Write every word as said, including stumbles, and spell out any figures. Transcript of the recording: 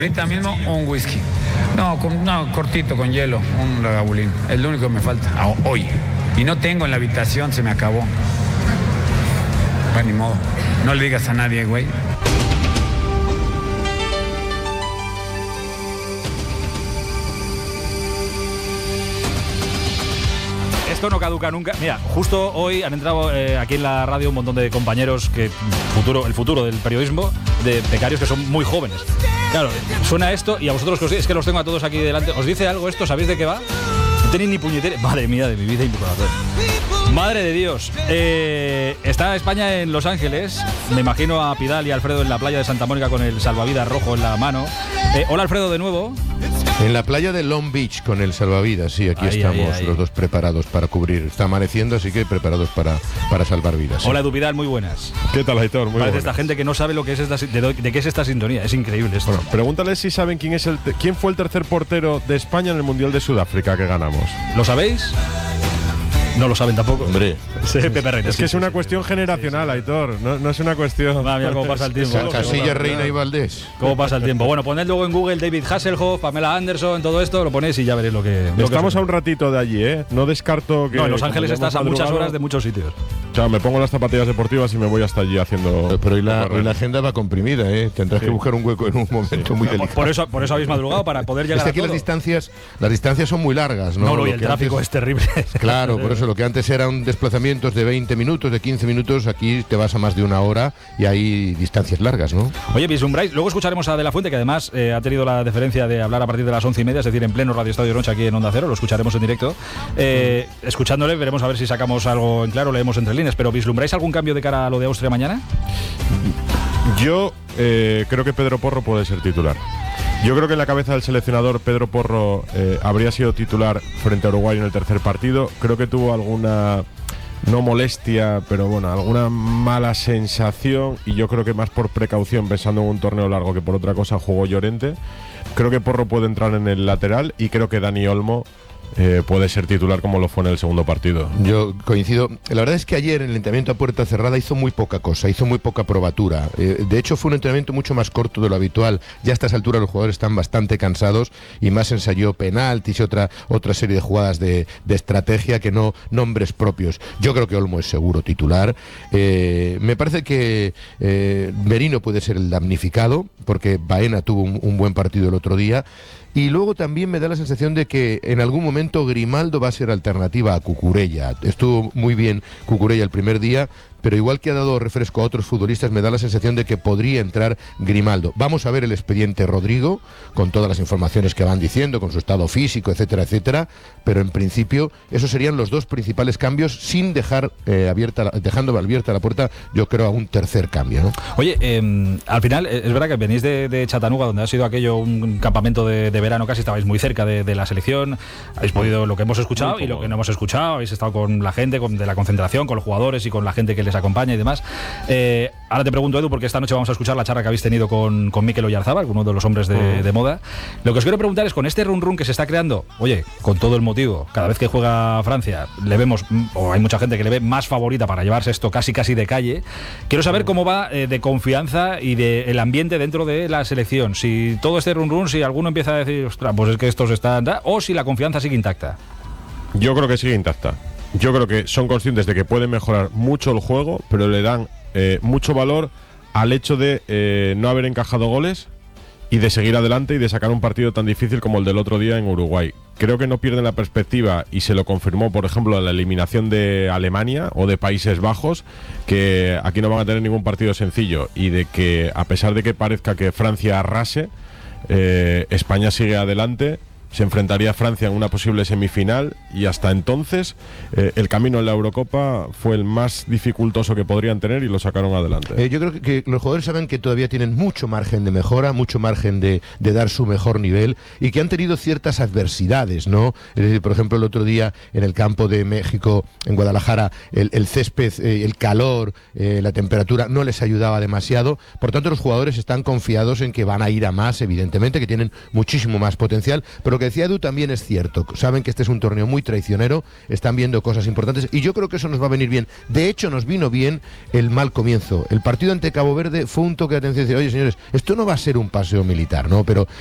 Ahorita mismo un whisky. No, con, no, cortito, con hielo, un lagavulín. Es lo único que me falta ah, hoy. Y no tengo en la habitación, se me acabó. Bueno, ni modo. No le digas a nadie, güey. Esto no caduca nunca. Mira, justo hoy han entrado eh, aquí en la radio un montón de compañeros que futuro, el futuro del periodismo, de becarios que son muy jóvenes. Claro, suena esto y a vosotros, que os, es que los tengo a todos aquí delante. ¿Os dice algo esto? ¿Sabéis de qué va? No tenéis ni puñetera. Madre mía, de mi vida y mi corazón. Madre de Dios. Eh, está España en Los Ángeles. Me imagino a Pidal y a Alfredo en la playa de Santa Mónica con el salvavidas rojo en la mano. Eh, hola, Alfredo, de nuevo. En la playa de Long Beach con el salvavidas, sí, aquí ahí, estamos ahí, ahí. los dos preparados para cubrir. Está amaneciendo, así que preparados para, para salvar vidas. Hola, sí. Edu Pidal, muy buenas. ¿Qué tal, Aitor? Muy Parece buenas. Esta gente que no sabe lo que es esta, de, de qué es esta sintonía. Es increíble esto. Bueno, pregúntale si saben quién es el quién fue el tercer portero de España en el Mundial de Sudáfrica que ganamos. ¿Lo sabéis? No lo saben tampoco. Hombre. Sí, Pepe Reina, es sí, que es sí, una sí, cuestión sí, generacional, sí, sí. Aitor. No, no es una cuestión. Ah, mira cómo pasa el tiempo. Casilla, Reina y Valdés. ¿Cómo pasa el tiempo? Bueno, poned luego en Google David Hasselhoff, Pamela Anderson, todo esto, lo ponéis y ya veréis lo que. Lo Estamos que a un ratito de allí, ¿eh? No descarto que. No, en Los Ángeles estás a muchas horas de muchos sitios. O sea, me pongo las zapatillas deportivas y me voy hasta allí haciendo. Pero hoy la, hoy la agenda va comprimida, ¿eh? Tendrás sí. que buscar un hueco en un momento sí. muy delicado. Por eso, por eso habéis madrugado, para poder llegar es que a aquí todo. las distancias, las distancias son muy largas, ¿no? No, no, y lo el que tráfico antes, es terrible. Claro, por eso lo que antes eran desplazamientos de veinte minutos, de quince minutos, aquí te vas a más de una hora y hay distancias largas, ¿no? Oye, vislumbráis, luego escucharemos a De La Fuente, que además eh, ha tenido la deferencia de hablar a partir de las once y media, es decir, en pleno Radio Estadio Noche aquí en Onda Cero, lo escucharemos en directo. Eh, mm. Escuchándole veremos a ver si sacamos algo en claro, leemos entre líneas, pero ¿vislumbráis algún cambio de cara a lo de Austria mañana? Yo eh, creo que Pedro Porro puede ser titular. Yo creo que en la cabeza del seleccionador Pedro Porro eh, habría sido titular frente a Uruguay en el tercer partido. Creo que tuvo alguna, no molestia, pero bueno, alguna mala sensación, y yo creo que más por precaución, pensando en un torneo largo que por otra cosa, jugó Llorente. Creo que Porro puede entrar en el lateral y creo que Dani Olmo Eh, puede ser titular como lo fue en el segundo partido. Yo coincido. La verdad es que ayer en el entrenamiento a puerta cerrada hizo muy poca cosa, hizo muy poca probatura. Eh, de hecho fue un entrenamiento mucho más corto de lo habitual. Ya a estas alturas los jugadores están bastante cansados y más ensayó penaltis y otra, otra serie de jugadas de, de estrategia que no nombres propios. Yo creo que Olmo es seguro titular. Eh, me parece que eh, Merino puede ser el damnificado porque Baena tuvo un, un buen partido el otro día. Y luego también me da la sensación de que en algún momento Grimaldo va a ser alternativa a Cucurella. Estuvo muy bien Cucurella el primer día, pero igual que ha dado refresco a otros futbolistas, me da la sensación de que podría entrar Grimaldo. Vamos a ver el expediente Rodrigo, con todas las informaciones que van diciendo, con su estado físico, etcétera, etcétera, pero en principio esos serían los dos principales cambios, sin dejar eh, abierta, dejando abierta la puerta, yo creo, a un tercer cambio, ¿no? Oye, eh, al final, es verdad que venís de, de Chattanooga, donde ha sido aquello un campamento de, de verano, casi estabais muy cerca de, de la selección, habéis podido lo que hemos escuchado y lo que no hemos escuchado, habéis estado con la gente con, de la concentración, con los jugadores y con la gente que les acompaña y demás. Eh, ahora te pregunto, Edu, porque esta noche vamos a escuchar la charla que habéis tenido con, con Mikel Oyarzábal, uno de los hombres de, uh. de moda. Lo que os quiero preguntar es, con este run run que se está creando, oye, con todo el motivo, cada vez que juega Francia, le vemos, o hay mucha gente que le ve más favorita para llevarse esto casi casi de calle. Quiero saber cómo va eh, de confianza y de el ambiente dentro de la selección. Si todo este run run, si alguno empieza a decir, ostras, pues es que estos están, o si la confianza sigue intacta. Yo creo que sigue intacta. Yo creo que son conscientes de que pueden mejorar mucho el juego, pero le dan eh, mucho valor al hecho de eh, no haber encajado goles y de seguir adelante y de sacar un partido tan difícil como el del otro día en Uruguay. Creo que no pierden la perspectiva, y se lo confirmó, por ejemplo, en la eliminación de Alemania o de Países Bajos, que aquí no van a tener ningún partido sencillo, y de que, a pesar de que parezca que Francia arrase, eh, España sigue adelante. Se enfrentaría a Francia en una posible semifinal, y hasta entonces eh, el camino en la Eurocopa fue el más dificultoso que podrían tener y lo sacaron adelante. Eh, yo creo que, que los jugadores saben que todavía tienen mucho margen de mejora, mucho margen de, de dar su mejor nivel, y que han tenido ciertas adversidades, ¿no? Es decir, por ejemplo, el otro día en el campo de México, en Guadalajara, el, el césped, eh, el calor, eh, la temperatura no les ayudaba demasiado. Por tanto, los jugadores están confiados en que van a ir a más, evidentemente, que tienen muchísimo más potencial, pero que decía Edu también es cierto. Saben que este es un torneo muy traicionero, están viendo cosas importantes y yo creo que eso nos va a venir bien. De hecho, nos vino bien el mal comienzo. El partido ante Cabo Verde fue un toque de atención, decir, oye señores, esto no va a ser un paseo militar, ¿no? Pero